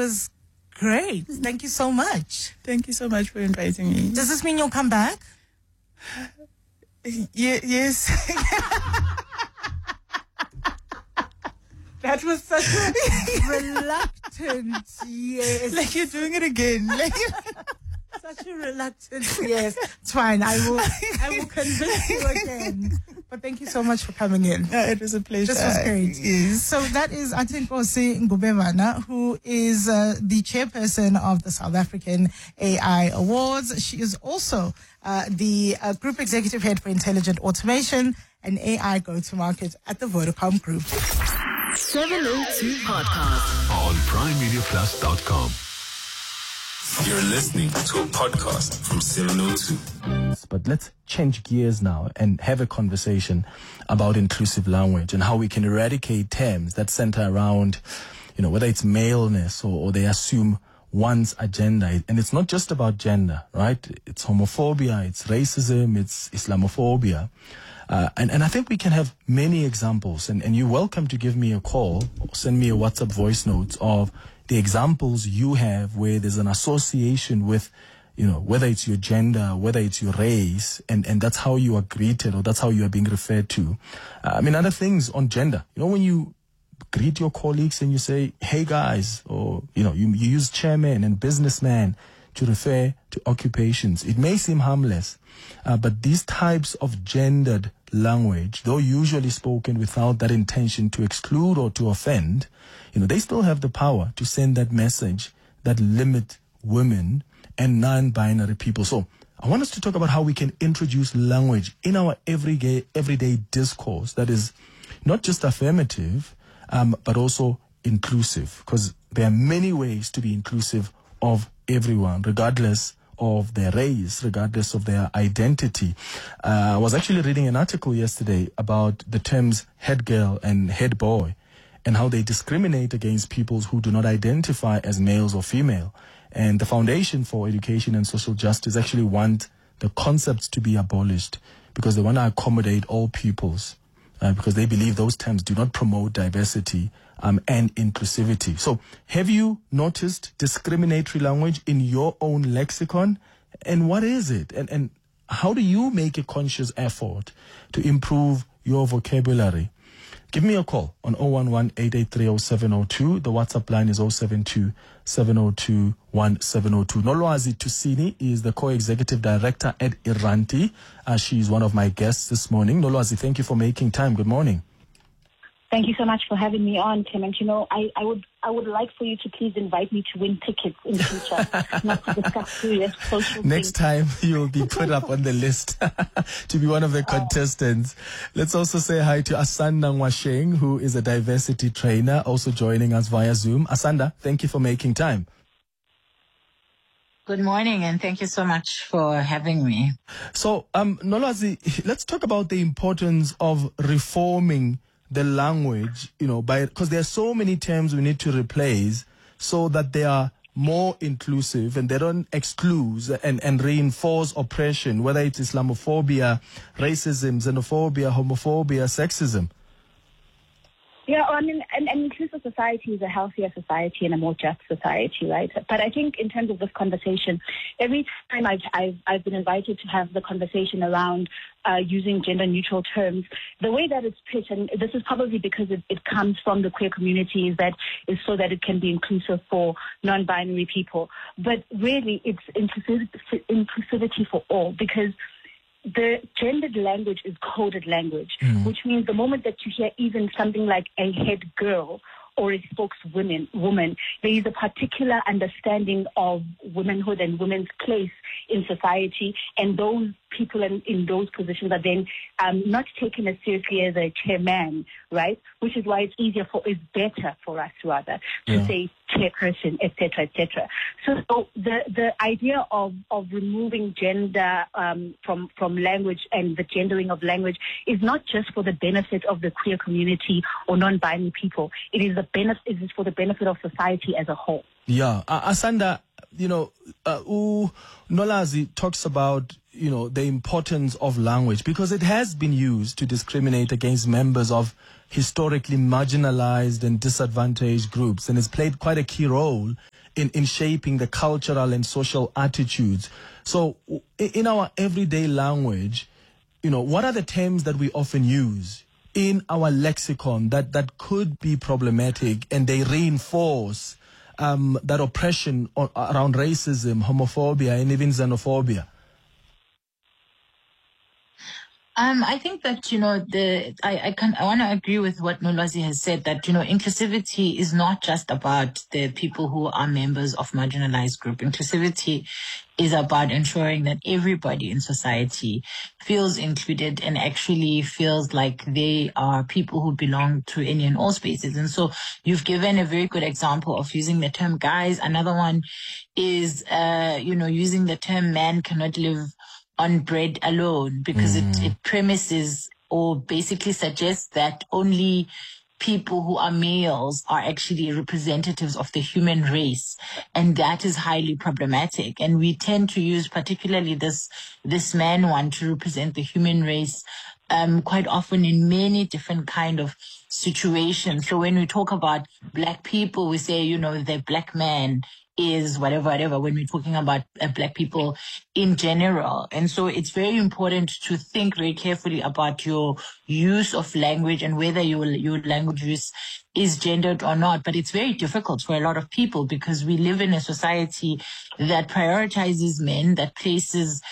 was great. Thank you so much. Thank you so much for inviting me. Does this mean you'll come back? Yes. That was such a reluctant yes. Like you're doing it again. Like such a reluctant yes. It's fine. I will convince you again. But thank you so much for coming in. it was a pleasure. This was great. Yes. So that is Atinkosi Ngubemana, who is the chairperson of the South African AI Awards. She is also the Group Executive Head for Intelligent Automation and AI Go-to-Market at the Vodacom Group. 702 Podcast on PrimeMediaPlus.com. You're listening to a podcast from 702. But let's change gears now and have a conversation about inclusive language and how we can eradicate terms that center around, whether it's maleness or they assume one's agenda. And it's not just about gender, right? It's homophobia, it's racism, it's Islamophobia. And I think we can have many examples. And you're welcome to give me a call or send me a WhatsApp voice note of the examples you have where there's an association with, whether it's your gender, whether it's your race, and that's how you are greeted or that's how you are being referred to. Other things on gender. When you greet your colleagues and you say, hey guys, or, you use chairman and businessman to refer to occupations. It may seem harmless, but these types of gendered language, though usually spoken without that intention to exclude or to offend, they still have the power to send that message that limit women and non-binary people. So I want us to talk about how we can introduce language in our everyday discourse that is not just affirmative, but also inclusive, because there are many ways to be inclusive of everyone, regardless of their race, regardless of their identity. I was actually reading an article yesterday about the terms head girl and head boy and how they discriminate against people who do not identify as males or female. And the Foundation for Education and Social Justice actually want the concepts to be abolished because they want to accommodate all peoples, because they believe those terms do not promote diversity and inclusivity. So have you noticed discriminatory language in your own lexicon? And what is it? And how do you make a conscious effort to improve your vocabulary? Give me a call on 011-883-0702. The WhatsApp line is 072-702-1702. Nolwazi Tusini is the co-executive director at Iranti. She's one of my guests this morning. Nolwazi, thank you for making time. Good morning. Thank you so much for having me on, Clement. I would like for you to please invite me to win tickets in the future, not to discuss serious social Next time you'll be put up on the list to be one of the contestants. Let's also say hi to Asanda Nwasheng, who is a diversity trainer, also joining us via Zoom. Asanda, thank you for making time. Good morning, and thank you so much for having me. So, Nolwazi, let's talk about the importance of reforming the language, because there are so many terms we need to replace so that they are more inclusive and they don't exclude and reinforce oppression, whether it's Islamophobia, racism, xenophobia, homophobia, sexism. Yeah, an inclusive society is a healthier society and a more just society, right? But I think in terms of this conversation, every time I've been invited to have the conversation around using gender-neutral terms, the way that it's pitched, and this is probably because it comes from the queer community, is so that it can be inclusive for non-binary people. But really, it's inclusivity for all, because the gendered language is coded language, which means the moment that you hear even something like a head girl or a spokeswoman, there is a particular understanding of womanhood and women's place in society, and those people in those positions are then not taken as seriously as a chairman, right? Which is why it's better for us rather to say chairperson, etc., etc. So the idea of removing gender from language and the gendering of language is not just for the benefit of the queer community or non-binary people. It is for the benefit of society as a whole. Yeah, Asanda, Nolwazi talks about the importance of language because it has been used to discriminate against members of historically marginalized and disadvantaged groups, and it's played quite a key role in shaping the cultural and social attitudes. So in our everyday language, what are the terms that we often use in our lexicon that could be problematic, and they reinforce that oppression around racism, homophobia, and even xenophobia? I think that, I want to agree with what Nolwazi has said, that, inclusivity is not just about the people who are members of marginalized group. Inclusivity is about ensuring that everybody in society feels included and actually feels like they are people who belong to any and all spaces. And so you've given a very good example of using the term guys. Another one is, using the term man cannot live on bread alone, because it premises or basically suggests that only people who are males are actually representatives of the human race. And that is highly problematic. And we tend to use particularly this man one to represent the human race quite often in many different kind of situations. So when we talk about black people, we say, the black man is whatever, when we're talking about black people in general. And so it's very important to think very carefully about your use of language and whether your language use is gendered or not. But it's very difficult for a lot of people because we live in a society that prioritizes men, that places,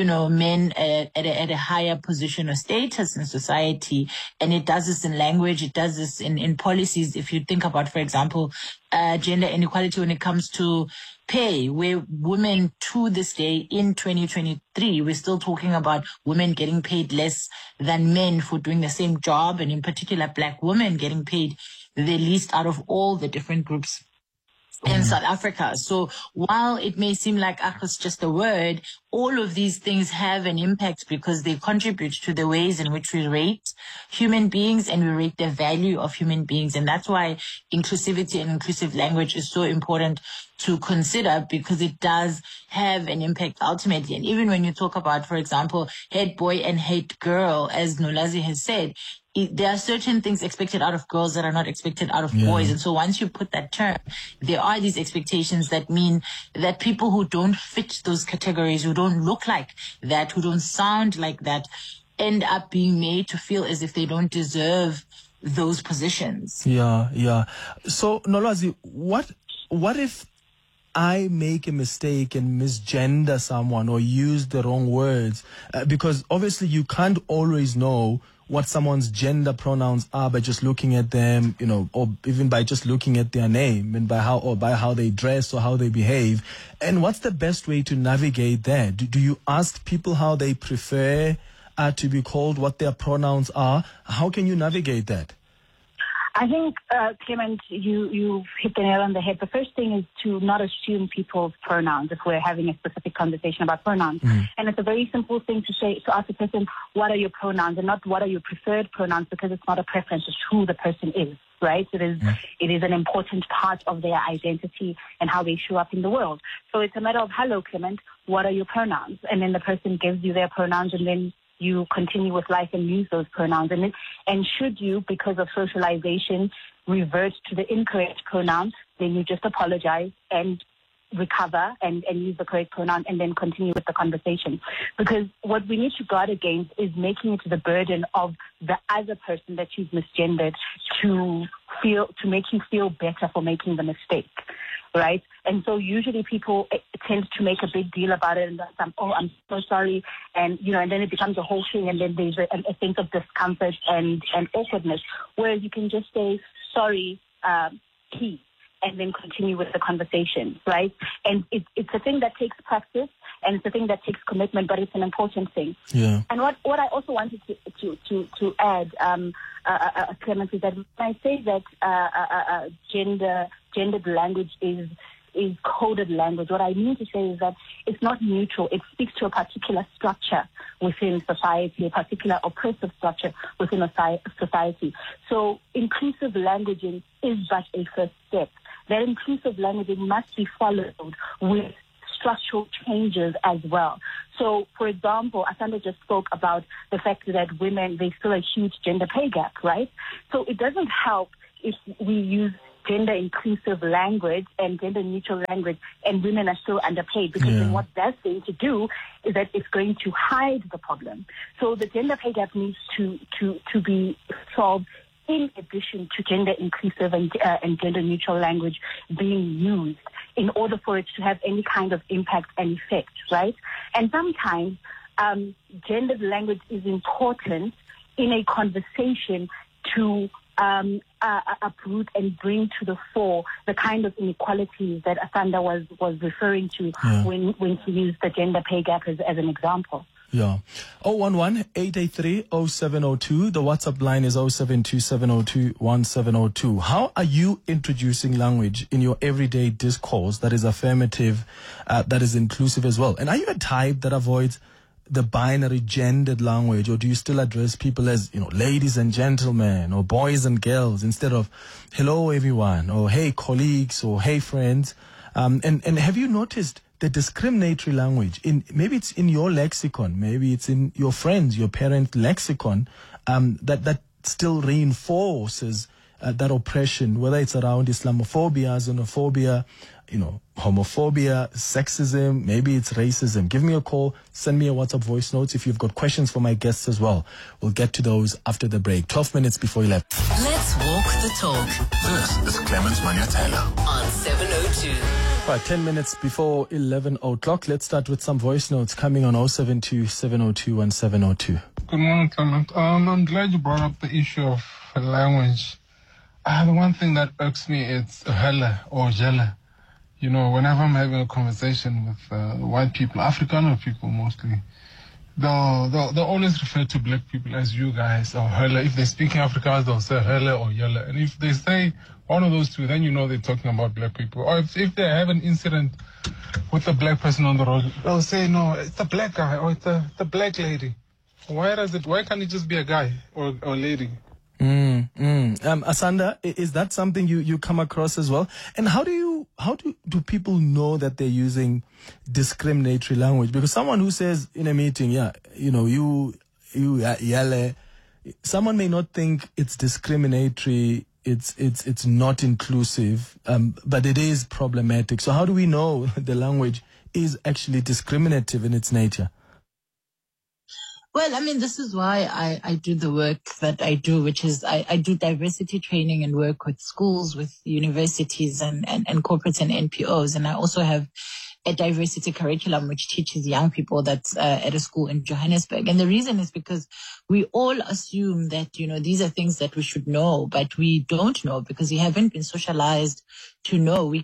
men at a higher position or status in society. And it does this in language. It does this in policies. If you think about, for example, gender inequality when it comes to pay, where women to this day in 2023, we're still talking about women getting paid less than men for doing the same job, and in particular black women getting paid the least out of all the different groups in South Africa. So while it may seem like it's just a word, all of these things have an impact because they contribute to the ways in which we rate human beings and we rate the value of human beings. And that's why inclusivity and inclusive language is so important to consider, because it does have an impact ultimately. And even when you talk about, for example, hate boy and hate girl, as Nolwazi has said, there are certain things expected out of girls that are not expected out of boys. And so once you put that term, there are these expectations that mean that people who don't fit those categories, who don't look like that, who don't sound like that, end up being made to feel as if they don't deserve those positions. Yeah. So, Nolwazi, what if I make a mistake and misgender someone or use the wrong words? Because obviously you can't always know what someone's gender pronouns are by just looking at them, or even by just looking at their name and by how they dress or how they behave. And what's the best way to navigate that? Do you ask people how they prefer to be called, what their pronouns are? How can you navigate that? I think, Clement, you hit the nail on the head. The first thing is to not assume people's pronouns if we're having a specific conversation about pronouns. And it's a very simple thing to ask a person, what are your pronouns, and not what are your preferred pronouns, because it's not a preference, it's who the person is, right? It is an important part of their identity and how they show up in the world. So it's a matter of, hello, Clement, what are your pronouns? And then the person gives you their pronouns, and then you continue with life and use those pronouns. And should you, because of socialization, revert to the incorrect pronoun, then you just apologize and recover and use the correct pronoun and then continue with the conversation. Because what we need to guard against is making it the burden of the other person that you've misgendered to make you feel better for making the mistake. Right? And so usually people tend to make a big deal about it, and I'm so sorry, and and then it becomes a whole thing, and then there's a sense of discomfort and awkwardness, whereas you can just say, sorry, he, and then continue with the conversation, right? And it's a thing that takes practice, and it's a thing that takes commitment, but it's an important thing. Yeah. And what I also wanted to add, Clement, is that when I say that gendered language is coded language, what I mean to say is that it's not neutral. It speaks to a particular structure within society, a particular oppressive structure within a society. So inclusive languaging is but a first step. That inclusive languaging must be followed with structural changes as well. So, for example, Asanda just spoke about the fact that women, there's still a huge gender pay gap, right? So it doesn't help if we use gender inclusive language and gender neutral language, and women are still underpaid, because then what that's going to do is that it's going to hide the problem. So the gender pay gap needs to be solved in addition to gender inclusive and gender neutral language being used in order for it to have any kind of impact and effect, right? And sometimes gendered language is important in a conversation to uproot and bring to the fore the kind of inequalities that Asanda was referring to when she used the gender pay gap as an example. Yeah. 011-883-0702. The WhatsApp line is 0727021702. How are you introducing language in your everyday discourse that is affirmative, that is inclusive as well? And are you a type that avoids the binary gendered language, or do you still address people as, ladies and gentlemen, or boys and girls, instead of hello everyone, or hey colleagues, or hey friends? And have you noticed the discriminatory language maybe it's in your lexicon, maybe it's in your friends, your parent lexicon, that still reinforces that oppression, whether it's around Islamophobia, xenophobia, homophobia, sexism, maybe it's racism. Give me a call, send me a WhatsApp voice notes if you've got questions for my guests as well. We'll get to those after the break. 12 minutes before 11. Let's walk the talk. This is Clemens Manyatela on 702. Right, 10 minutes before 11 o'clock. Let's start with some voice notes coming on 072-702-1702. Good morning, Clement. I'm glad you brought up the issue of language. The one thing that irks me is hella or jella. Whenever I'm having a conversation with white people, Afrikaner people mostly, they'll always refer to black people as you guys or hella. If they're speaking Afrikaans, they'll say hella or yella. And if they say one of those two, then they're talking about black people. Or if they have an incident with a black person on the road, they'll say, no, it's the black guy or it's the black lady. Why can't it just be a guy or lady? Asanda, is that something you come across as well? And how do people know that they're using discriminatory language? Because someone who says in a meeting, you yale, someone may not think it's discriminatory, it's not inclusive, but it is problematic. So how do we know the language is actually discriminative in its nature? Well, this is why I do the work that I do, which is I do diversity training and work with schools, with universities and corporates and NPOs. And I also have a diversity curriculum which teaches young people that's at a school in Johannesburg. And the reason is because we all assume that, these are things that we should know, but we don't know because we haven't been socialized to know. We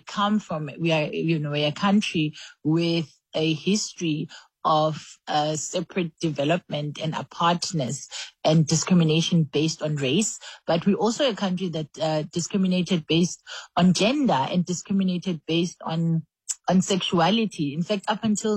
are a country with a history of separate development and apartness and discrimination based on race. But we're also a country that discriminated based on gender and discriminated based on sexuality. In fact, up until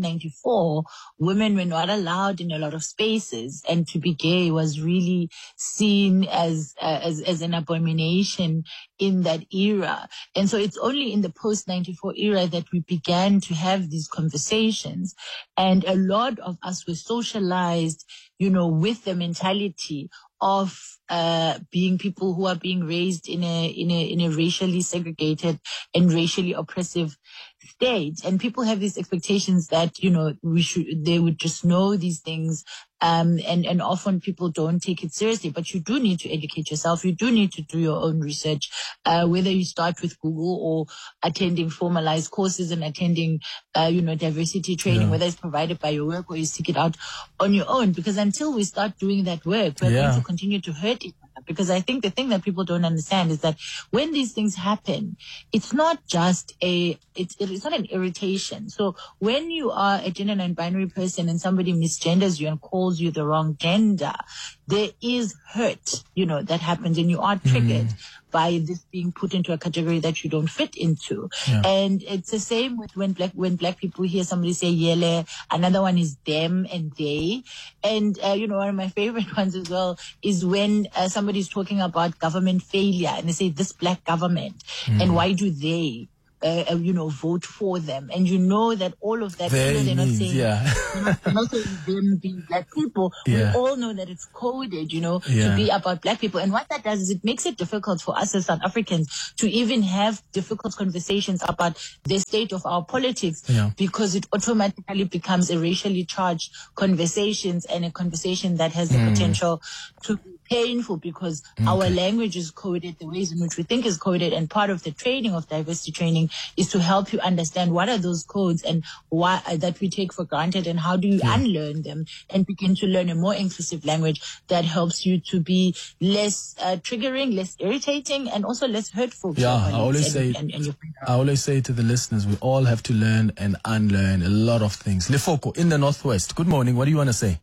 1994, women were not allowed in a lot of spaces, and to be gay was really seen as an abomination in that era. And so it's only in the post-94 era that we began to have these conversations. And a lot of us were socialized, with the mentality of being people who are being raised in a racially segregated and racially oppressive state. And people have these expectations that, they would just know these things. And often people don't take it seriously, but you do need to educate yourself. You do need to do your own research, whether you start with Google or attending formalized courses and attending, diversity training, whether it's provided by your work or you seek it out on your own. Because until we start doing that work, we're going to continue to hurt each other. Because I think the thing that people don't understand is that when these things happen, it's not just it's not an irritation. So when you are a gender non-binary person and somebody misgenders you and calls you the wrong gender, there is hurt, that happens, and you are triggered by this being put into a category that you don't fit into. Yeah. And it's the same with when black people hear somebody say yele, another one is them and they. And, one of my favorite ones as well is when somebody's talking about government failure and they say this black government and why do they? vote for them. And you know that all of that, they're not saying, they're not saying them being black people. Yeah. We all know that it's coded, to be about black people. And what that does is it makes it difficult for us as South Africans to even have difficult conversations about the state of our politics, because it automatically becomes a racially charged conversations, and a conversation that has the potential to be painful, because our language is coded, the ways in which we think is coded. And part of the training of diversity training is to help you understand what are those codes and why that we take for granted, and how do you unlearn them and begin to learn a more inclusive language that helps you to be less triggering, less irritating, and also less hurtful. I always say to the listeners, we all have to learn and unlearn a lot of things. Lefoko in the Northwest, good morning. What do you want to say?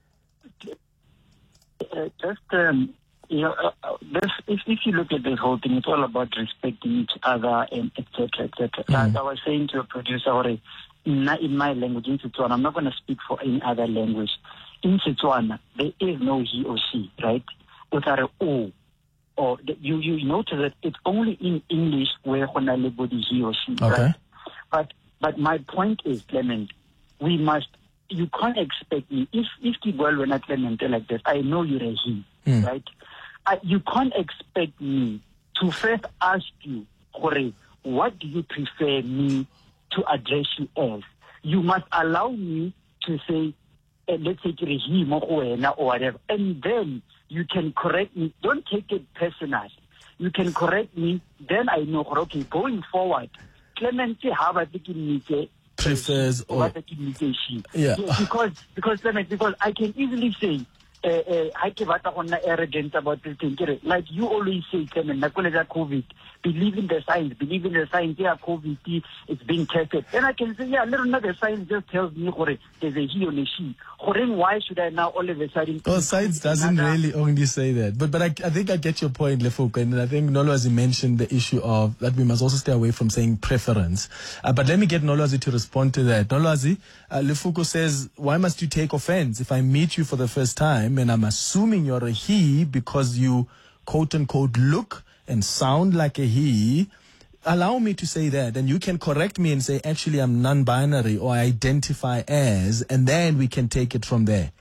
If you look at this whole thing, it's all about respecting each other and etc. Like I was saying to a producer, in my language, in Setswana, I'm not going to speak for any other language. In Setswana, there is no he or she, right? Without o, or you notice that it's only in English where body he or she, right? But my point is, Clement, you can't expect me, if the world were not Clement like this, I know you're a he, right? You can't expect me to first ask you, what do you prefer me to address you as? You must allow me to say, let's say he or whatever, and then you can correct me. Don't take it personal. You can correct me, then I know, okay, going forward, Clement prefers or because I can easily say arrogant about this thing. Like you always say, Clement, COVID, believe in the science, COVID, it's being tested. And I can say, the science just tells me there's a he or a she. Why should I now all of a sudden... Well, science doesn't really only say that. But I think I get your point, Lefoko, and I think Nolwazi mentioned the issue of that we must also stay away from saying preference. But let me get Nolwazi to respond to that. Nolwazi, Lefoko says, why must you take offense if I meet you for the first time and I'm assuming you're a he because you quote-unquote look and sound like a he? Allow me to say that, and you can correct me and say, actually, I'm non-binary or I identify as, and then we can take it from there.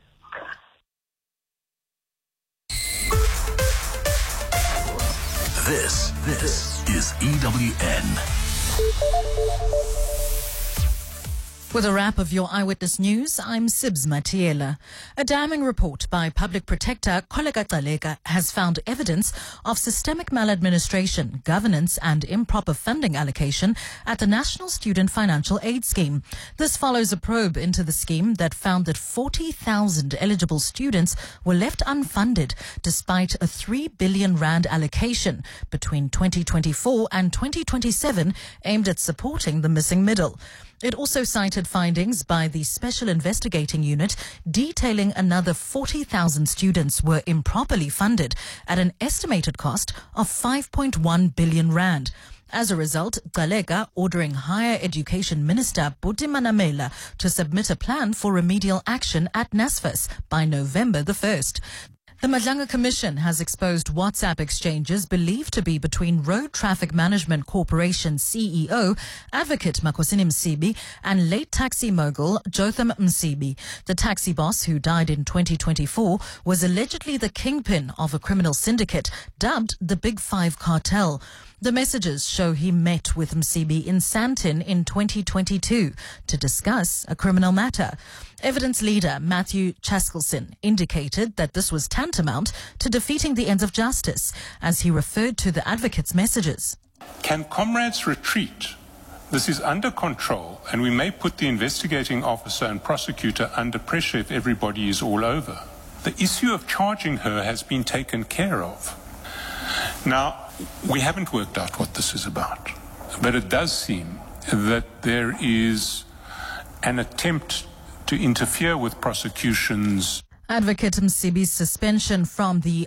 This is EWN. With a wrap of your Eyewitness News, I'm Sibs Matiela. A damning report by Public Protector Kholeka Gcaleka has found evidence of systemic maladministration, governance and improper funding allocation at the National Student Financial Aid Scheme. This follows a probe into the scheme that found that 40,000 eligible students were left unfunded despite a 3 billion rand allocation between 2024 and 2027 aimed at supporting the missing middle. It also cited findings by the Special Investigating Unit detailing another 40,000 students were improperly funded at an estimated cost of 5.1 billion rand. As a result, Gcaleka ordering Higher Education Minister Buti Manamela to submit a plan for remedial action at NSFAS by November the 1st. The Madlanga Commission has exposed WhatsApp exchanges believed to be between Road Traffic Management Corporation CEO, Advocate Makhosini Msibi, and late taxi mogul Jotham Msibi. The taxi boss, who died in 2024, was allegedly the kingpin of a criminal syndicate dubbed the Big Five Cartel. The messages show he met with Msibi in Sandton in 2022 to discuss a criminal matter. Evidence leader Matthew Chaskelson indicated that this was tantamount to defeating the ends of justice, as he referred to the advocate's messages. Can comrades retreat? This is under control, and we may put the investigating officer and prosecutor under pressure if everybody is all over. The issue of charging her has been taken care of. Now, we haven't worked out what this is about, but it does seem that there is an attempt to interfere with prosecutions. Advocate Msibi's suspension from the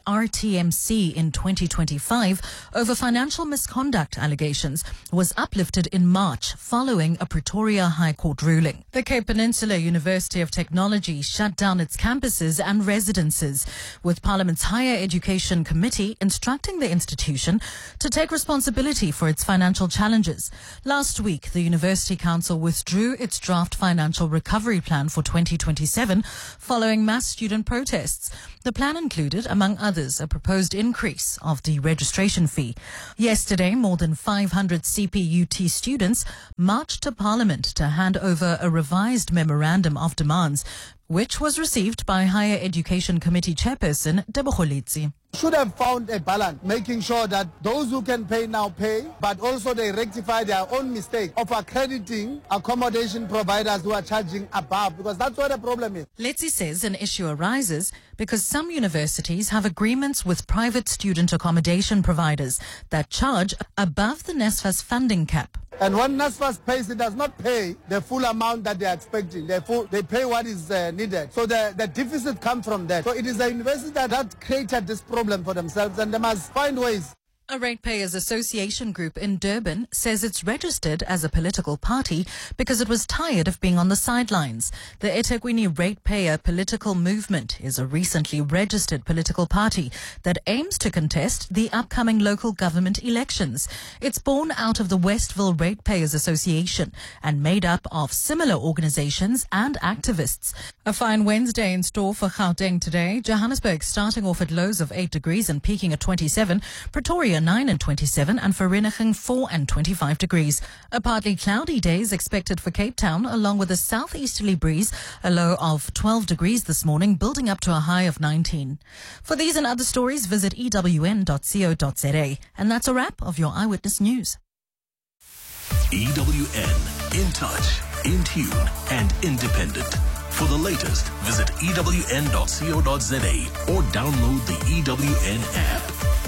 RTMC in 2025 over financial misconduct allegations was uplifted in March following a Pretoria High Court ruling. The Cape Peninsula University of Technology shut down its campuses and residences, with Parliament's Higher Education Committee instructing the institution to take responsibility for its financial challenges. Last week, the University Council withdrew its draft financial recovery plan for 2027 following mass student protests. The plan included, among others, a proposed increase of the registration fee. Yesterday, more than 500 CPUT students marched to Parliament to hand over a revised memorandum of demands, which was received by Higher Education Committee Chairperson Tebogo Litsi. Should have found a balance, making sure that those who can pay now pay, but also they rectify their own mistake of accrediting accommodation providers who are charging above, because that's what the problem is. Letzi says an issue arises because some universities have agreements with private student accommodation providers that charge above the NSFAS funding cap. And when NSFAS pays, it does not pay the full amount that they are expecting. They pay what is needed. So the deficit comes from that. So it is the university that created this problem for themselves, and they must find ways. A Ratepayers Association group in Durban says it's registered as a political party because it was tired of being on the sidelines. The eThekwini Ratepayer Political Movement is a recently registered political party that aims to contest the upcoming local government elections. It's born out of the Westville Ratepayers Association and made up of similar organizations and activists. A fine Wednesday in store for Gauteng today. Johannesburg starting off at lows of 8 degrees and peaking at 27. Pretoria 9 and 27, and Vereeniging 4 and 25 degrees. A partly cloudy day is expected for Cape Town, along with a southeasterly breeze, a low of 12 degrees this morning, building up to a high of 19. For these and other stories, visit ewn.co.za. And that's a wrap of your Eyewitness News. EWN, in touch, in tune, and independent. For the latest, visit ewn.co.za or download the EWN app.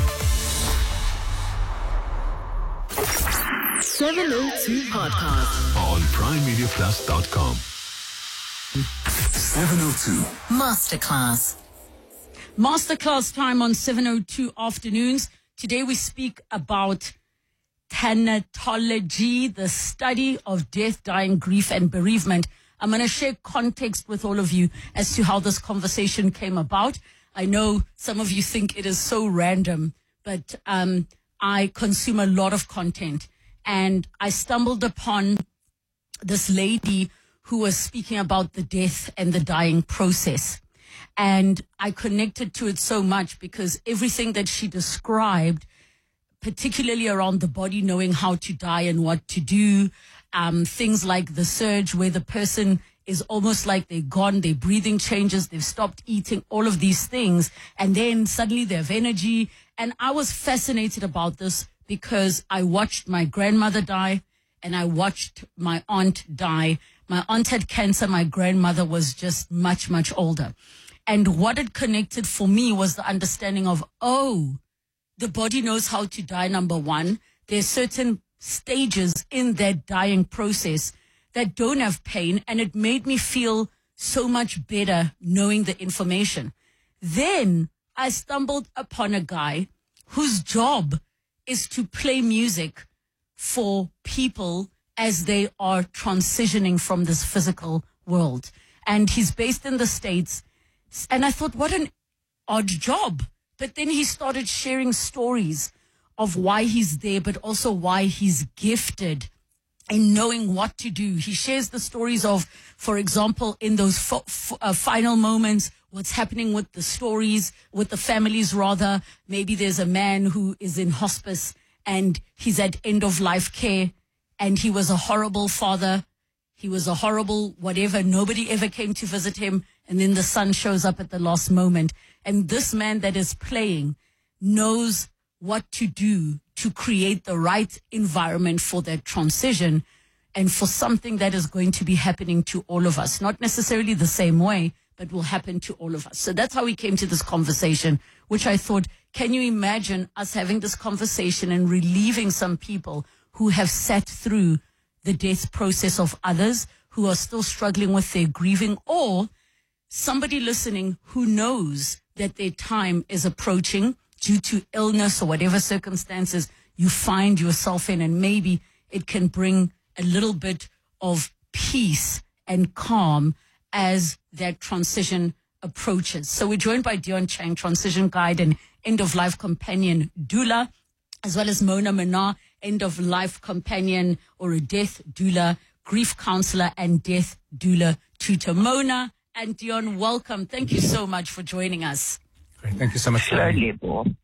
702 Podcast on PrimeMediaPlus.com. 702 Masterclass time on 702 afternoons. Today we speak about thanatology, the study of death, dying, grief, and bereavement. I'm going to share context with all of you as to how this conversation came about. I know some of you think it is so random, but I consume a lot of content. And I stumbled upon this lady who was speaking about the death and the dying process. And I connected to it so much because everything that she described, particularly around the body knowing how to die and what to do, things like the surge where the person is almost like they're gone, their breathing changes, they've stopped eating, all of these things. And then suddenly they have energy. And I was fascinated about this because I watched my grandmother die and I watched my aunt die. My aunt had cancer. My grandmother was just much, much older. And what it connected for me was the understanding of, the body knows how to die, number one. There's certain stages in that dying process that don't have pain. And it made me feel so much better knowing the information. Then I stumbled upon a guy whose job is to play music for people as they are transitioning from this physical world. And he's based in the States. And I thought, what an odd job. But then he started sharing stories of why he's there, but also why he's gifted in knowing what to do. He shares the stories of, for example, in those final moments, what's happening with the stories, with the families rather. Maybe there's a man who is in hospice and he's at end of life care and he was a horrible father. He was a horrible whatever. Nobody ever came to visit him. And then the son shows up at the last moment. And this man that is playing knows what to do to create the right environment for that transition and for something that is going to be happening to all of us. Not necessarily the same way, but will happen to all of us. So that's how we came to this conversation, which I thought, can you imagine us having this conversation and relieving some people who have sat through the death process of others who are still struggling with their grieving, or somebody listening who knows that their time is approaching due to illness or whatever circumstances you find yourself in, and maybe it can bring a little bit of peace and calm as that transition approaches. So we're joined by Dion Chang, transition guide and end-of-life companion doula, as well as Mona Minnaar, end-of-life companion or a death doula, grief counselor and death doula tutor. Mona and Dion, welcome. Thank you so much for joining us. Great. Thank you so much. Dion,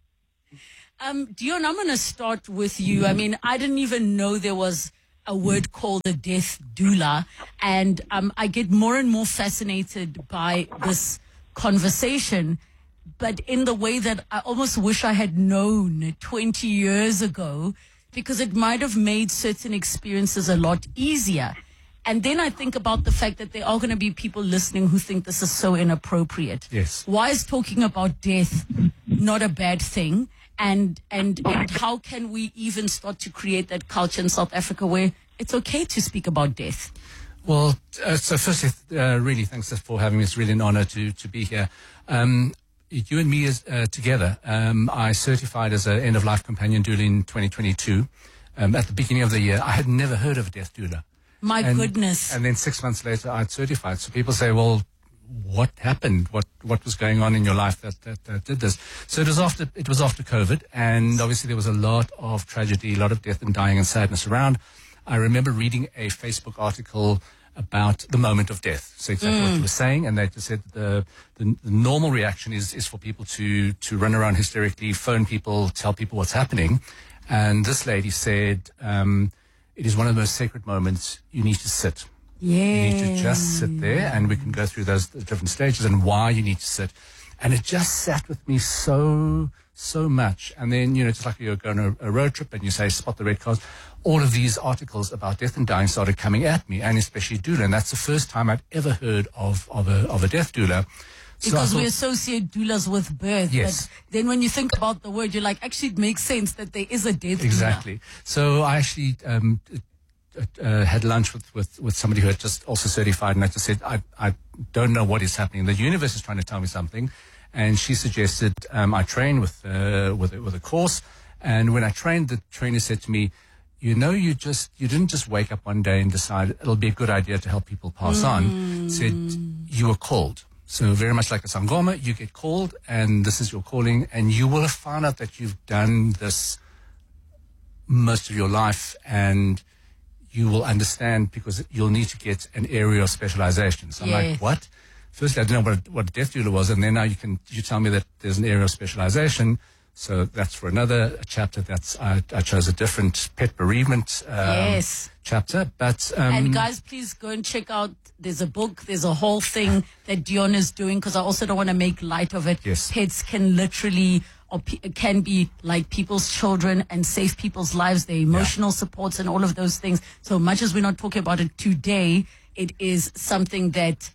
I'm going to start with you. I mean, I didn't even know there was a word called a death doula, and I get more and more fascinated by this conversation, but in the way that I almost wish I had known 20 years ago, because it might have made certain experiences a lot easier. And then I think about the fact that there are going to be people listening who think this is so inappropriate. Yes. Why is talking about death not a bad thing? And how can we even start to create that culture in South Africa where it's okay to speak about death? Well, so firstly, really thanks for having me. It's really an honor to be here. You and me together, I certified as an end-of-life companion doula in 2022. At the beginning of the year, I had never heard of a death doula. My goodness. And then 6 months later, I'd certified. So people say, well, what happened? What was going on in your life that did this? So it was after COVID, and obviously there was a lot of tragedy, a lot of death and dying and sadness around. I remember reading a Facebook article about the moment of death. So exactly what you were saying, and they just said the normal reaction is for people to run around hysterically, phone people, tell people what's happening. And this lady said, it is one of the most sacred moments. You need to sit. Yeah. You need to just sit there, and we can go through those different stages and why you need to sit. And it just sat with me so much. And then, just like you're going on a road trip and you say, spot the red cars, all of these articles about death and dying started coming at me, and especially doula. And that's the first time I'd ever heard of a death doula. Because we associate doulas with birth. Yes. But then when you think about the word, you're like, actually, it makes sense that there is a death Exactly. doula. So I actually had lunch with somebody who had just also certified, and I just said, I don't know what is happening. The universe is trying to tell me something. And she suggested I train with a course. And when I trained, the trainer said to me, you didn't just wake up one day and decide it'll be a good idea to help people pass on. Said you were called. So very much like a sangoma, you get called, and this is your calling, and you will have found out that you've done this most of your life, and you will understand because you'll need to get an area of specialization. So I'm like, what? Firstly, I didn't know what a death doula was, and then now you tell me that there's an area of specialization. So that's for another chapter. I chose a different pet bereavement chapter. But and guys, please go and check out. There's a book. There's a whole thing that Dion is doing, because I also don't want to make light of it. Yes. Pets can literally can be like people's children and save people's lives. Their emotional supports and all of those things. So much as we're not talking about it today, it is something that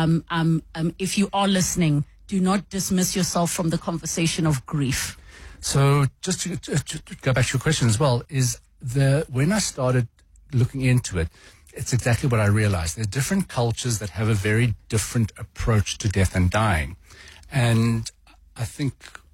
if you are listening, do not dismiss yourself from the conversation of grief. So just to go back to your question as well, when I started looking into it, it's exactly what I realized. There are different cultures that have a very different approach to death and dying. And I think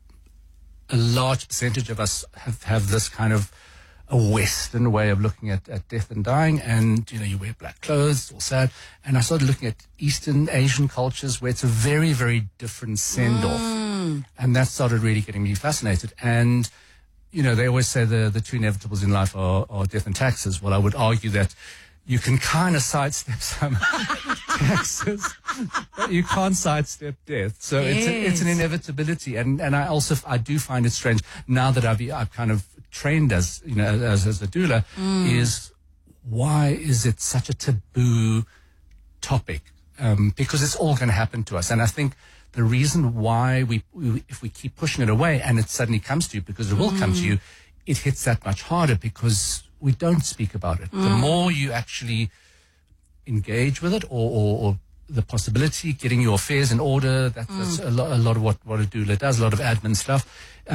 a large percentage of us have this kind of a Western way of looking at death and dying, and you wear black clothes, it's all sad. And I started looking at Eastern Asian cultures where it's a very, very different send-off. And that started really getting me fascinated. And, they always say the two inevitables in life are death and taxes. Well, I would argue that you can kind of sidestep some taxes, but you can't sidestep death. So it's an inevitability. And I do find it strange now that I've kind of trained as a doula, is why is it such a taboo topic? Because it's all going to happen to us. And I think the reason why if we keep pushing it away and it suddenly comes to you, because it will come to you, it hits that much harder because we don't speak about it. The more you actually engage with it, or the possibility, getting your affairs in order, that's a lot of what a doula does, a lot of admin stuff,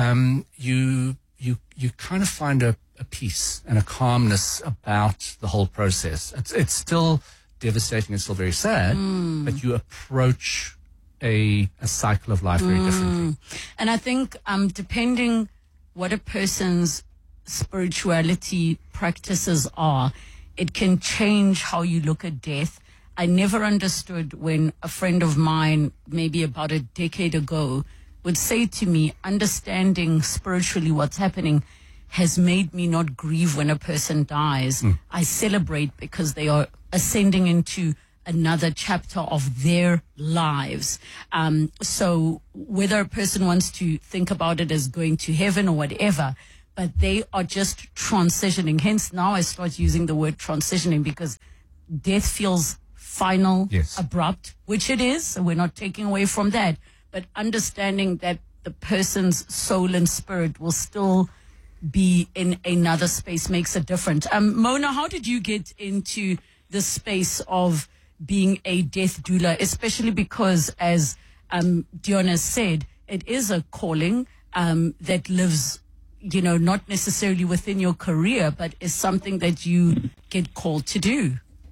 you kind of find a peace and a calmness about the whole process. It's still devastating, it's still very sad, but you approach a cycle of life very differently. And I think depending what a person's spirituality practices are, it can change how you look at death. I never understood when a friend of mine, maybe about a decade ago, would say to me, understanding spiritually what's happening has made me not grieve when a person dies. I celebrate because they are ascending into another chapter of their lives. So whether a person wants to think about it as going to heaven or whatever, but they are just transitioning. Hence now I start using the word transitioning because death feels final, abrupt, which it is. And we're not taking away from that. But understanding that the person's soul and spirit will still be in another space makes a difference. Mona, how did you get into the space of being a death doula, especially because, as Dion has said, it is a calling that lives, you know, not necessarily within your career, but is something that you get called to do?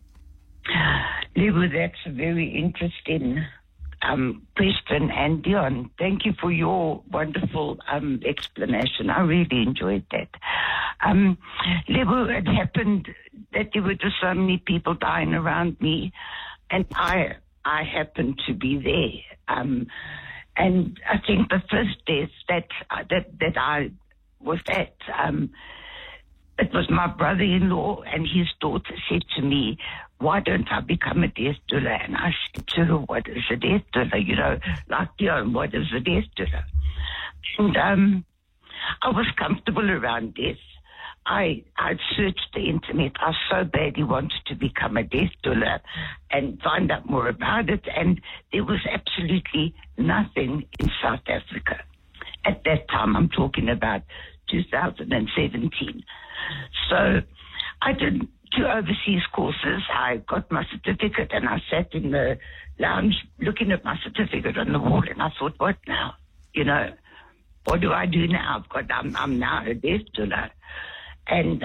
Lebo, that's a very interesting question. And Dion, thank you for your wonderful explanation. I really enjoyed that. Lebo, it happened that there were just so many people dying around me, and I happened to be there. And I think the first death that I was at, it was my brother-in-law, and his daughter said to me, why don't I become a death doula? And I said to her, what is a death doula? You know, like Dion, what is a death doula? And I was comfortable around death. I searched the internet. I so badly wanted to become a death doula and find out more about it. And there was absolutely nothing in South Africa. At that time, I'm talking about 2017. So I did 2 overseas courses. I got my certificate and I sat in the lounge looking at my certificate on the wall, and I thought, what now? You know, what do I do now? I'm now a death doula. And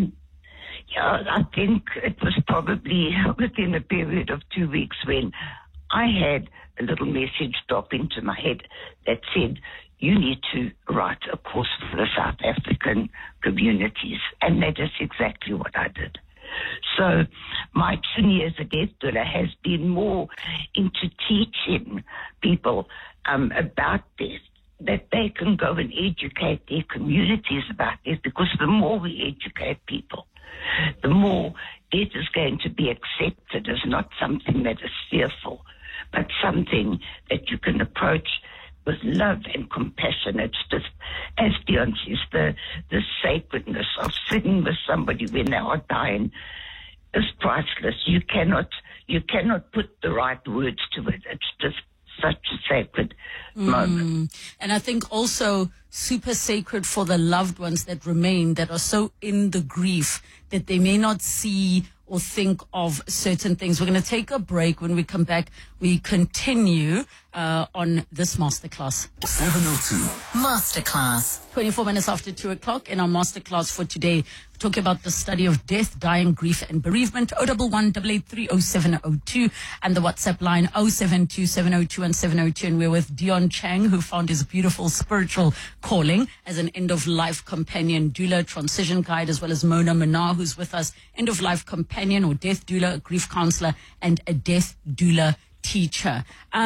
I think it was probably within a period of 2 weeks when I had a little message drop into my head that said, you need to write a course for the South African communities. And that is exactly what I did. So my journey as a death doula has been more into teaching people about death, that they can go and educate their communities about this, because the more we educate people, the more death is going to be accepted as not something that is fearful, but something that you can approach with love and compassion. It's just, as Dion says, the sacredness of sitting with somebody when they are dying is priceless. You cannot put the right words to it. It's just such a sacred moment. And I think also super sacred for the loved ones that remain, that are so in the grief that they may not see or think of certain things. We're going to take a break. When we come back, we continue on this masterclass. 702 Masterclass. 24 minutes after 2 o'clock in our masterclass for today. We're talking about the study of death, dying, grief and bereavement. 011-883-0702 and the WhatsApp line 072-702-1702. And we're with Dion Chang, who found his beautiful spiritual calling as an end-of-life companion doula, transition guide, as well as Mona Manar, who's with us, end-of-life companion or death doula, a grief counselor, and a death doula teacher.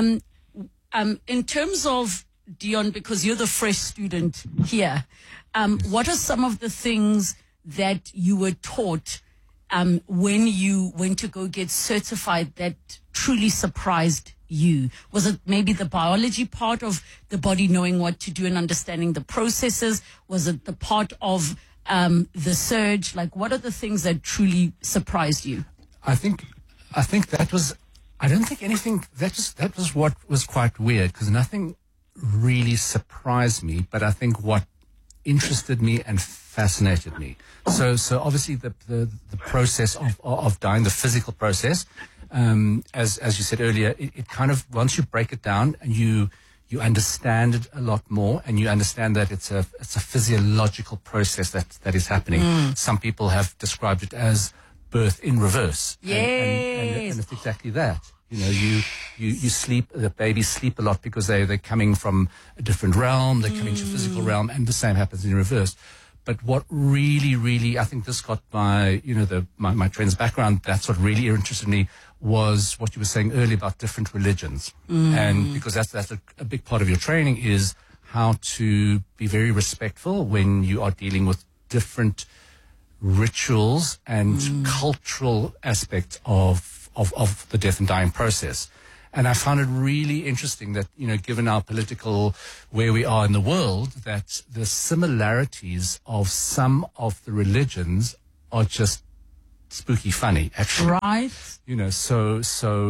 In terms of Dion, because you're the fresh student here, what are some of the things that you were taught when you went to go get certified that truly surprised you? Was it maybe the biology part of the body knowing what to do and understanding the processes? Was it the part of the surge? Like, what are the things that truly surprised you? I think that was, I don't think anything, that was what was quite weird, because nothing really surprised me, but I think what interested me and fascinated me. So obviously the process of dying, the physical process, as you said earlier, it kind of, once you break it down and you understand it a lot more, and you understand that it's a physiological process that is happening. Some people have described it as birth in reverse. Yes. And it's exactly that. You know, you sleep, the babies sleep a lot because they're coming from a different realm, they're coming to a physical realm, and the same happens in reverse. But what really, I think this got my trans background, that's what really interested me, was what you were saying earlier about different religions. And because that's a big part of your training is how to be very respectful when you are dealing with different rituals and cultural aspects of the death and dying process. And I found it really interesting that, you know, given our political, where we are in the world, that the similarities of some of the religions are just spooky funny, actually. Right. You know, so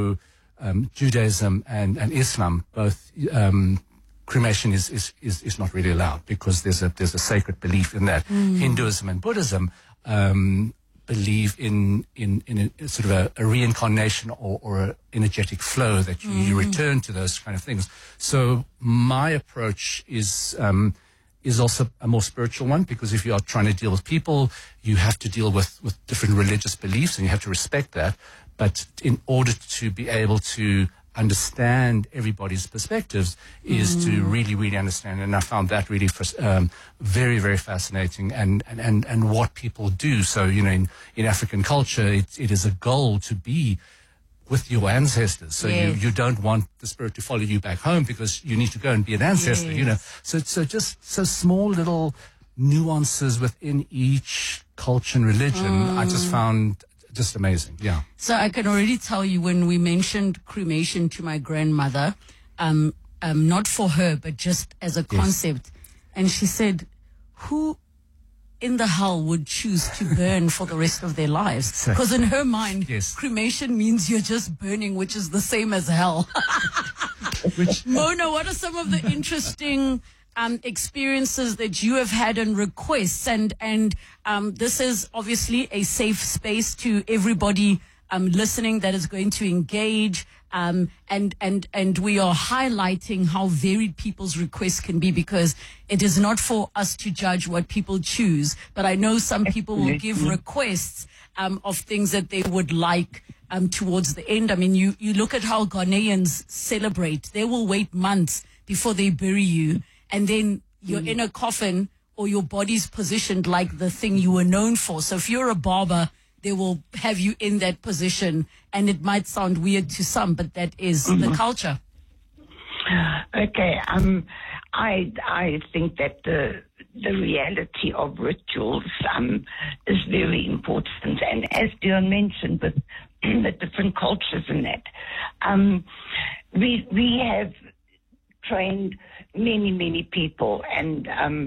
Judaism and Islam, both, cremation is not really allowed because there's a sacred belief in that. Hinduism and Buddhism, believe in a sort of a reincarnation or an energetic flow that you return to those kind of things. So my approach is also a more spiritual one, because if you are trying to deal with people, you have to deal with different religious beliefs and you have to respect that. But in order to be able to understand everybody's perspectives is to really understand, and I found that really very, very fascinating, and what people do. So, you know, in African culture, it is a goal to be with your ancestors. So you don't want the spirit to follow you back home because you need to go and be an ancestor, you know. So just small little nuances within each culture and religion, I just found just amazing. Yeah. So I can already tell you, when we mentioned cremation to my grandmother, not for her, but just as a concept. And she said, who in the hell would choose to burn for the rest of their lives? Because in her mind, cremation means you're just burning, which is the same as hell. Mona, what are some of the interesting experiences that you have had and requests, and this is obviously a safe space to everybody listening that is going to engage, and we are highlighting how varied people's requests can be, because it is not for us to judge what people choose, but I know some people will give requests of things that they would like towards the end. I mean, you look at how Ghanaians celebrate. They will wait months before they bury you, and then you're in a coffin, or your body's positioned like the thing you were known for. So if you're a barber, they will have you in that position, and it might sound weird to some, but that is the culture. Okay, I think that the reality of rituals is very important, and as Dion mentioned, with the different cultures in that, we have trained many people, and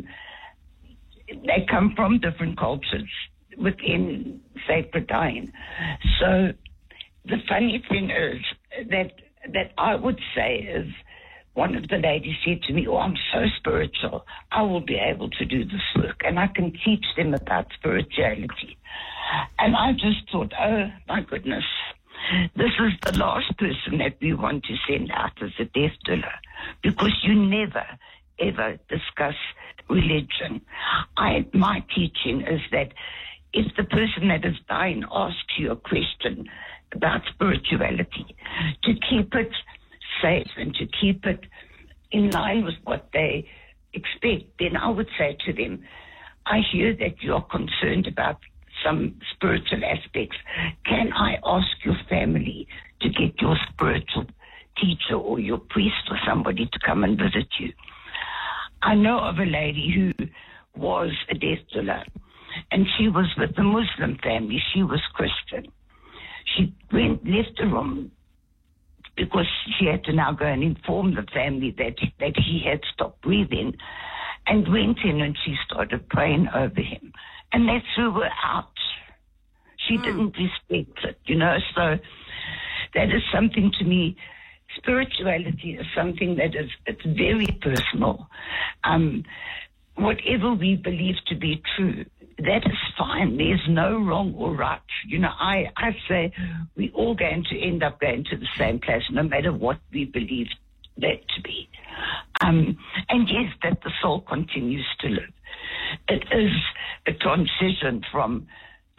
they come from different cultures within sacred dying. So the funny thing is that I would say is, one of the ladies said to me, "Oh, I'm so spiritual, I will be able to do this work, and I can teach them about spirituality." And I just thought, oh my goodness, this is the last person that we want to send out as a death doula, because you never ever discuss religion. My teaching is that if the person that is dying asks you a question about spirituality, to keep it safe and to keep it in line with what they expect, then I would say to them, I hear that you are concerned about some spiritual aspects. Can I ask your family to get your spiritual teacher or your priest or somebody to come and visit you? I know of a lady who was a death doula, and she was with a Muslim family. She was Christian. She left the room because she had to now go and inform the family that he had stopped breathing, and went in and she started praying over him. And they threw her out. She didn't respect it, you know. So that is something, to me, spirituality is something that it's very personal. Whatever we believe to be true, that is fine. There's no wrong or right. You know, I say we all going to end up going to the same place, no matter what we believe that to be. And yes, that the soul continues to live. It is a transition from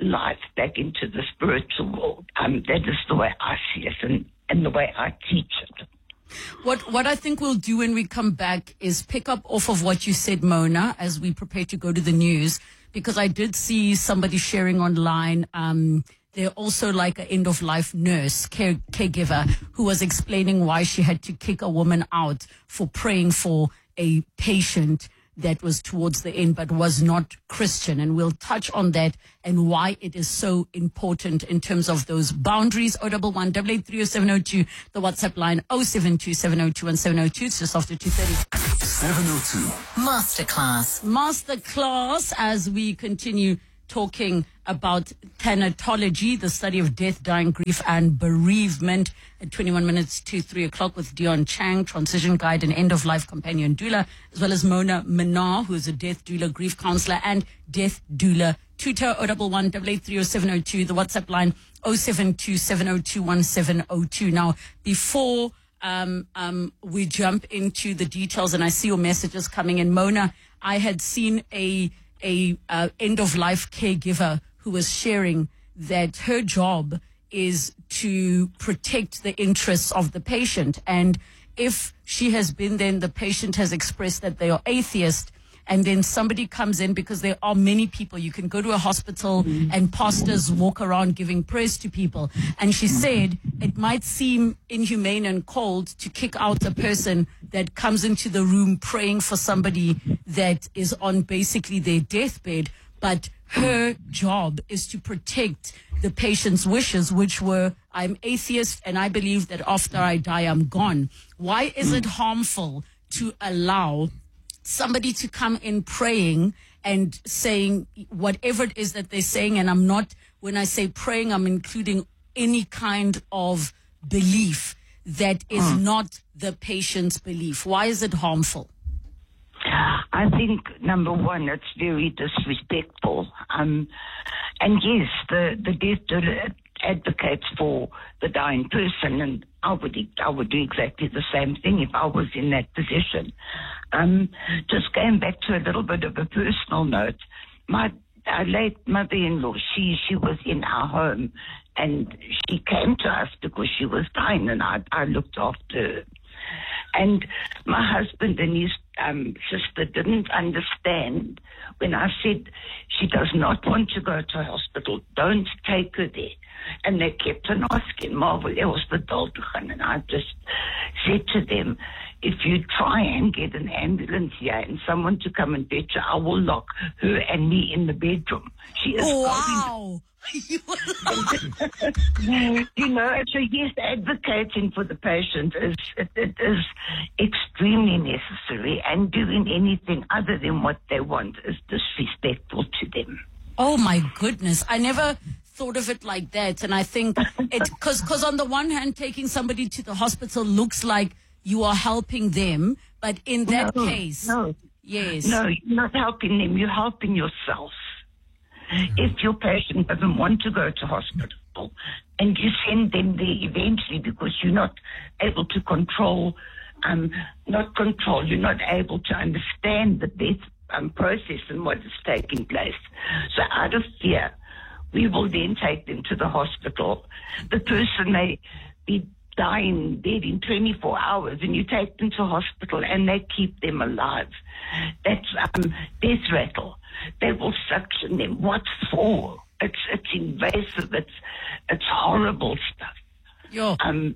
life back into the spiritual world. That is the way I see it and the way I teach it. What I think we'll do when we come back is pick up off of what you said, Mona, as we prepare to go to the news, because I did see somebody sharing online. They're also like an end-of-life nurse, caregiver, who was explaining why she had to kick a woman out for praying for a patient that was towards the end but was not Christian. And we'll touch on that and why it is so important in terms of those boundaries. 011 8830702, the WhatsApp line 072 702 1702. It's just after 2:30. 702. Masterclass as we continue talking about thanatology, the study of death, dying, grief, and bereavement, at 21 minutes to 3 o'clock with Dion Chang, transition guide and end-of-life companion doula, as well as Mona Minar, who is a death doula, grief counselor, and death doula tutor. 011 8830702, the WhatsApp line 072 702 1702. Now, before we jump into the details, and I see your messages coming in, Mona, I had seen a end-of-life caregiver who was sharing that her job is to protect the interests of the patient. And if she has been there and the patient has expressed that they are atheist, and then somebody comes in, because there are many people, you can go to a hospital and pastors walk around giving prayers to people. And she said it might seem inhumane and cold to kick out a person that comes into the room praying for somebody that is on basically their deathbed, but her job is to protect the patient's wishes, which were, I'm atheist and I believe that after I die, I'm gone. Why is it harmful to allow somebody to come in praying and saying whatever it is that they're saying? And I'm not, when I say praying, I'm including any kind of belief that is not the patient's belief. Why is it harmful? I think, number one, it's very disrespectful. And yes, the death doula advocates for the dying person, and I would do exactly the same thing if I was in that position. Just going back to a little bit of a personal note, my late mother-in-law, she was in our home, and she came to us because she was dying, and I looked after her. And my husband and his sister didn't understand when I said she does not want to go to hospital, don't take her there. And they kept on asking, Marvel, was the Daltogan? And I just said to them, if you try and get an ambulance here and someone to come and fetch her, I will lock her and me in the bedroom. She is wow. You know, so yes, advocating for the patient is extremely necessary, and doing anything other than what they want is disrespectful to them. Oh my goodness, I never thought of it like that. And I think it's because on the one hand, taking somebody to the hospital looks like you are helping them, but in that case, yes, no, you're not helping them, you're helping yourself. If your patient doesn't want to go to hospital and you send them there eventually because you're not able to control, you're not able to understand the death process and what is taking place. So out of fear, we will then take them to the hospital. The person may be dying dead in 24 hours and you take them to hospital and they keep them alive. That's death rattle. They will suction them. What for? It's invasive. It's horrible stuff. Yeah.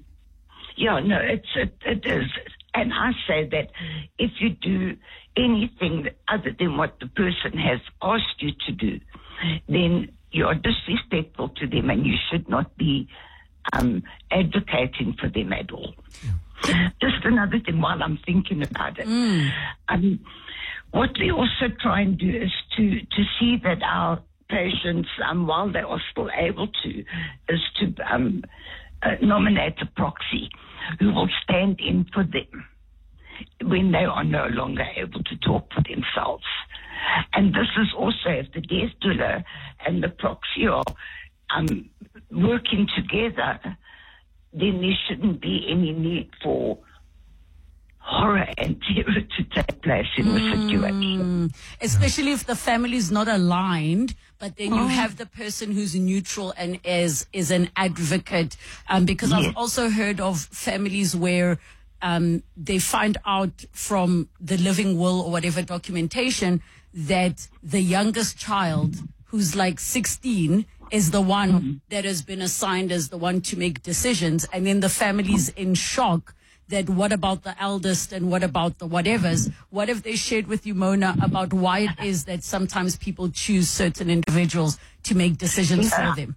It is. And I say that if you do anything other than what the person has asked you to do, then you are disrespectful to them and you should not be advocating for them at all. Yeah. Just another thing while I'm thinking about it. What we also try and do is to see that our patients, while they are still able to, is to nominate a proxy who will stand in for them when they are no longer able to talk for themselves. And this is also, if the death doula and the proxy are working together, then there shouldn't be any need for horror and terror to take place in the situation. Especially if the family is not aligned, but then you have the person who's neutral and is an advocate. Because I've also heard of families where they find out from the living will or whatever documentation that the youngest child, who's like 16, is the one that has been assigned as the one to make decisions. And then the family's in shock that what about the eldest and what about the whatevers? What have they shared with you, Mona, about why it is that sometimes people choose certain individuals to make decisions for them?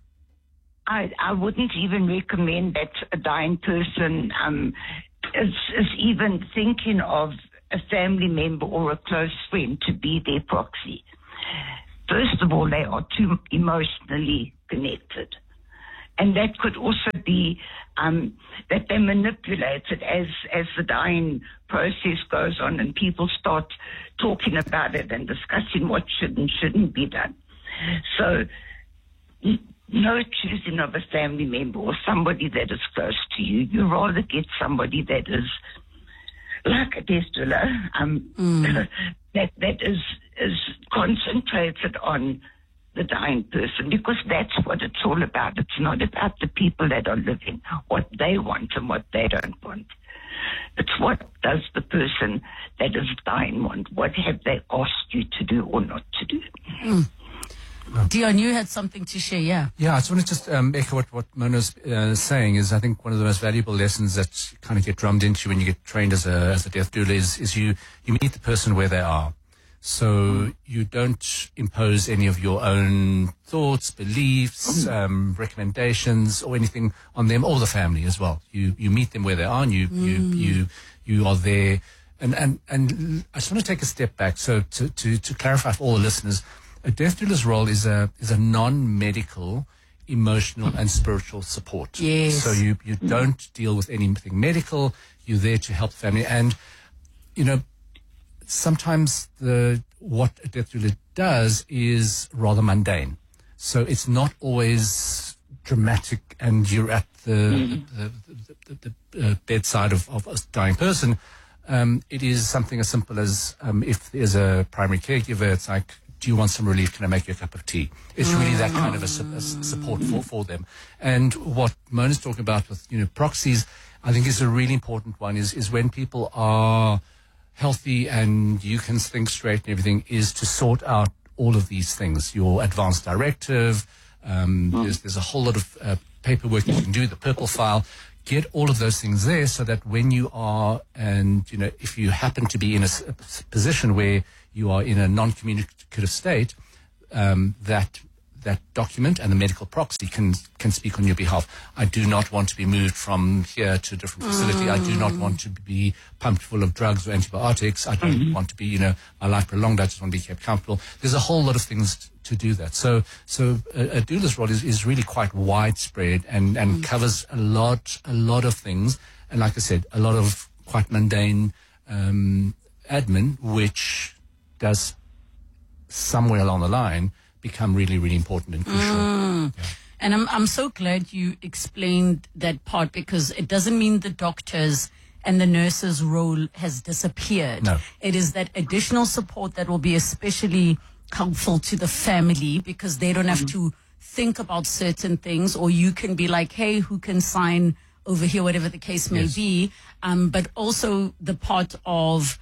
I wouldn't even recommend that a dying person is even thinking of a family member or a close friend to be their proxy. First of all, they are too emotionally connected. And that could also be that they manipulate it as the dying process goes on and people start talking about it and discussing what should and shouldn't be done. So no choosing of a family member or somebody that is close to you. You rather get somebody that is like a death doula, that is concentrated on the dying person, because that's what it's all about. It's not about the people that are living, what they want and what they don't want. It's what does the person that is dying want? What have they asked you to do or not to do? Dion, you had something to share, yeah? Yeah, I just want to just echo what Mona's saying. Is I think one of the most valuable lessons that kind of get drummed into when you get trained as a death doula is you meet the person where they are. So you don't impose any of your own thoughts, beliefs, recommendations, or anything on them or the family as well. You meet them where they are, and you are there. And I just want to take a step back. So to clarify for all the listeners, a death doula's role is a non-medical, emotional and spiritual support. Yes. So you don't deal with anything medical. You're there to help the family. And, you know, sometimes what a death doula does is rather mundane. So it's not always dramatic and you're at the bedside of a dying person. It is something as simple as if there's a primary caregiver, it's like, do you want some relief? Can I make you a cup of tea? It's really that kind of a support for them. And what Mona's talking about with, proxies, I think is a really important one is when people are healthy and you can think straight and everything, is to sort out all of these things. Your advance directive, there's a whole lot of paperwork you can do, the purple file. Get all of those things there so that when you are, and if you happen to be in a position where you are in a non-communicative state, that document and the medical proxy can speak on your behalf. I do not want to be moved from here to a different facility. I do not want to be pumped full of drugs or antibiotics. I don't want to be, my life prolonged. I just want to be kept comfortable. There's a whole lot of things to do that. So a doula's role is really quite widespread and covers a lot of things. And like I said, a lot of quite mundane admin, which does somewhere along the line become really, really important and crucial. Yeah. And I'm so glad you explained that part, because it doesn't mean the doctors and the nurses' role has disappeared. No. It is that additional support that will be especially helpful to the family, because they don't have to think about certain things, or you can be like, hey, who can sign over here, whatever the case may be. But also the part of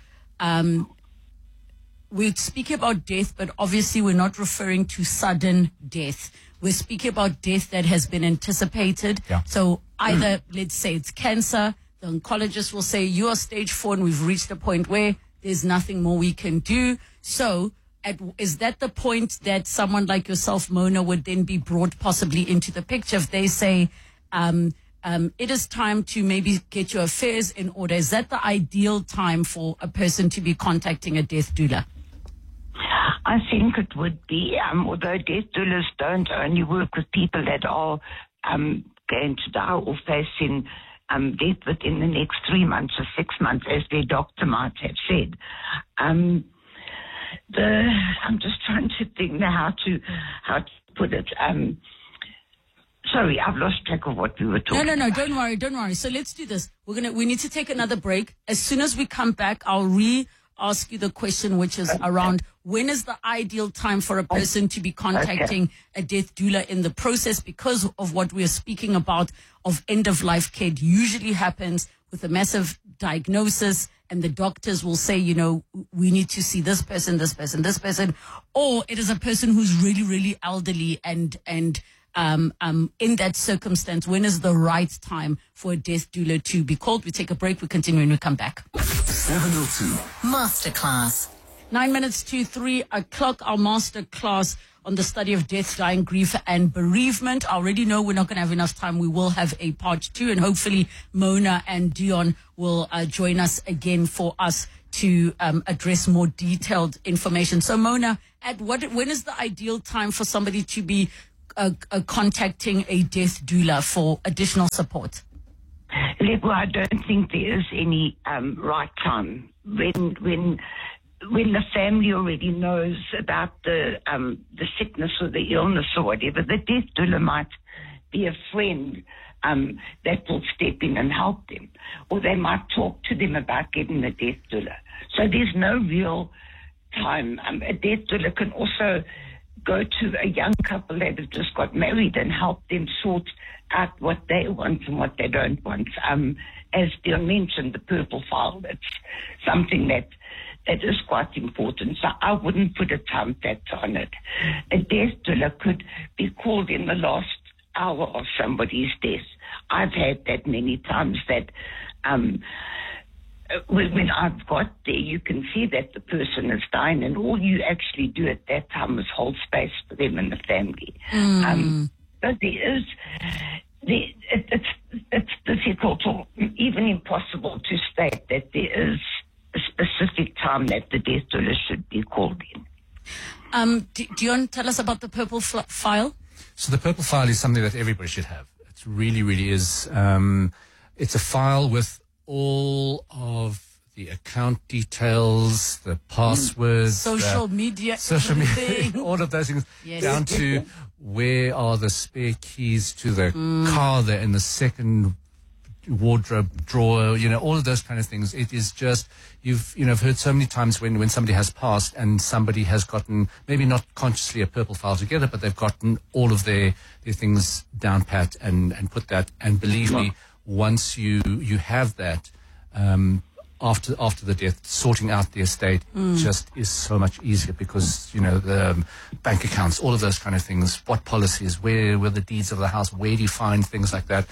we speak about death, but obviously we're not referring to sudden death. We're speaking about death that has been anticipated. Yeah. So either, let's say it's cancer, the oncologist will say you are stage 4 and we've reached a point where there's nothing more we can do. So is that the point that someone like yourself, Mona, would then be brought possibly into the picture if they say, it is time to maybe get your affairs in order? Is that the ideal time for a person to be contacting a death doula? I think it would be, although death doulas don't only work with people that are going to die or facing death within the next 3 months or 6 months, as their doctor might have said. I'm just trying to think now how to put it. Sorry, I've lost track of what we were talking about. No, don't worry. So let's do this. We need to take another break. As soon as we come back, I'll ask you the question, which is around when is the ideal time for a person to be contacting a death doula in the process, because of what we're speaking about of end-of-life care. It usually happens with a massive diagnosis, and the doctors will say, we need to see this person, or it is a person who's really, really elderly and in that circumstance, when is the right time for a death doula to be called? We take a break. We continue when we come back. 702 Masterclass. 9 minutes to 3 o'clock. Our masterclass on the study of death, dying, grief, and bereavement. I already know we're not going to have enough time. We will have a part 2, and hopefully Mona and Dion will join us again for us to address more detailed information. So, Mona, when is the ideal time for somebody to be contacting a death doula for additional support? Lebo, I don't think there is any right time. When the family already knows about the sickness or the illness or whatever, the death doula might be a friend that will step in and help them, or they might talk to them about getting a death doula. So there's no real time. A death doula can also go to a young couple that have just got married and help them sort out what they want and what they don't want. As Dion mentioned, the purple file, that's something that is quite important. So I wouldn't put a time factor on it. A death doula could be called in the last hour of somebody's death. I've had that many times that when I've got there, you can see that the person is dying, and all you actually do at that time is hold space for them and the family. But it's difficult or even impossible to state that there is a specific time that the death doula should be called in. Dion, tell us about the purple file. So the purple file is something that everybody should have. It really, really is. It's a file with all of the account details, the passwords, social media, all of those things, yes, down to where are the spare keys to the car there in the second wardrobe drawer, all of those kind of things. It is just, I've heard so many times when somebody has passed and somebody has gotten, maybe not consciously a purple file together, but they've gotten all of their things down pat and put that, and believe me, once you have that, after the death, sorting out the estate just is so much easier, because the bank accounts, all of those kind of things, what policies, where were the deeds of the house, where do you find things like that?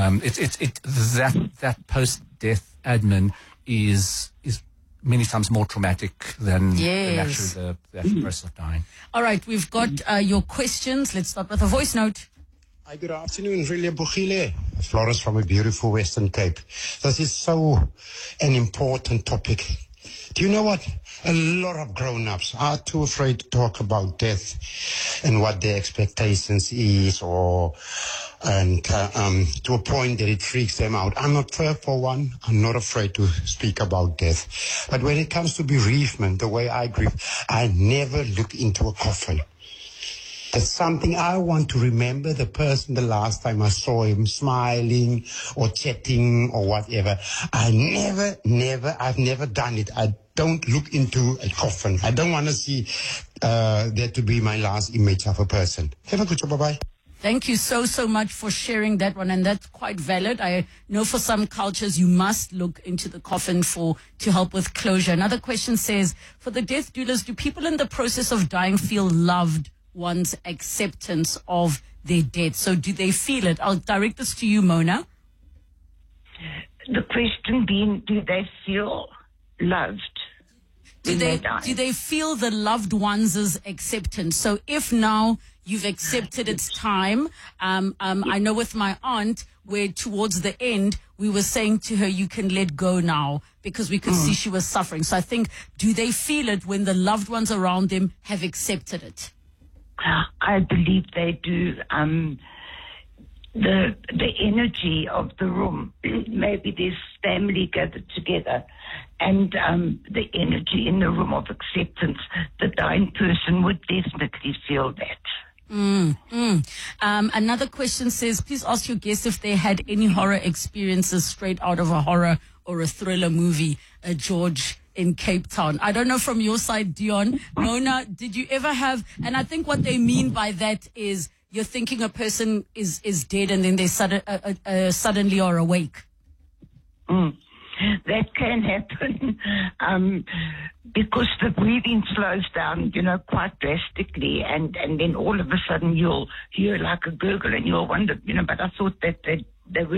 That post-death admin is many times more traumatic than actually the actual process of dying. All right, we've got your questions. Let's start with a voice note. Hi, good afternoon, Riley Bugile. Flores from a beautiful Western Cape. This is so an important topic. Do you know what? A lot of grown-ups are too afraid to talk about death and what their expectations is, and to a point that it freaks them out. I'm not for one. I'm not afraid to speak about death. But when it comes to bereavement, the way I grieve, I never look into a coffin. There's something I want to remember the person the last time I saw him smiling or chatting or whatever. I've never done it. I don't look into a coffin. I don't want to see that to be my last image of a person. Have a good job. Bye-bye. Thank you so much for sharing that one, and that's quite valid. I know for some cultures you must look into the coffin to help with closure. Another question says, for the death doulas, do people in the process of dying feel loved one's acceptance of their death? So do they feel it? I'll direct this to you, Mona. The question being, do they feel loved? Do they feel the loved one's acceptance? So if now you've accepted it's time, I know with my aunt, where towards the end we were saying to her, you can let go now, because we could see she was suffering. So I think, do they feel it when the loved ones around them have accepted it? I believe they do. The energy of the room, maybe there's family gathered together, and the energy in the room of acceptance, the dying person would definitely feel that. Another question says, please ask your guests if they had any horror experiences straight out of a horror or a thriller movie. George in Cape Town. I don't know from your side, Dion. Mona, did you ever have, and I think what they mean by that is you're thinking a person is dead and then they suddenly are awake. That can happen because the breathing slows down, quite drastically, and then all of a sudden you'll hear like a gurgle and you'll wonder, but I thought that they were